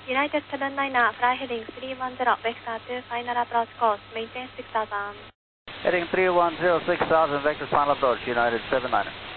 United 799, fly heading 310, vector to final approach course, maintain 6000. Heading 310, 6000, vector final approach, United 799.